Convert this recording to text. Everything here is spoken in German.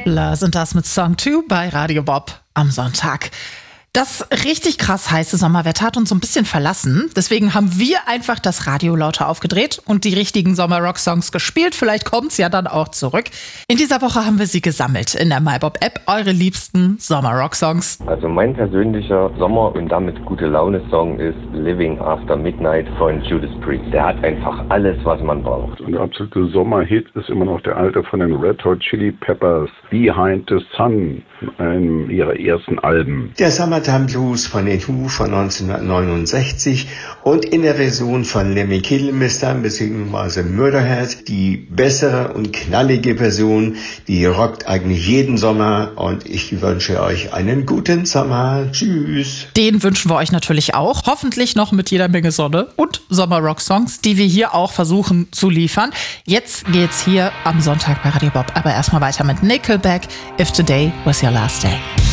Blur sind das mit Song 2 bei Radio Bob am Sonntag. Das richtig krass heiße Sommerwetter hat uns so ein bisschen verlassen. Deswegen haben wir einfach das Radio lauter aufgedreht und die richtigen Sommer-Rock-Songs gespielt. Vielleicht kommt's ja dann auch zurück. In dieser Woche haben wir sie gesammelt in der MyBob-App. Eure liebsten Sommer-Rock-Songs. Also mein persönlicher Sommer- und damit gute Laune-Song ist Living After Midnight von Judas Priest. Der hat einfach alles, was man braucht. Und der absolute Sommerhit ist immer noch der alte von den Red Hot Chili Peppers, Behind the Sun, einem ihrer ersten Alben. Der Summertime Blues von den Who von 1969 und in der Version von Lemmy Kilmister bzw. Murderhead die bessere und knallige Version, die rockt eigentlich jeden Sommer und ich wünsche euch einen guten Sommer. Tschüss. Den wünschen wir euch natürlich auch. Hoffentlich noch mit jeder Menge Sonne und Sommer-Rock-Songs, die wir hier auch versuchen zu liefern. Jetzt geht's hier am Sonntag bei Radio Bob aber erstmal weiter mit Nickelback, If Today Was Your Last Day.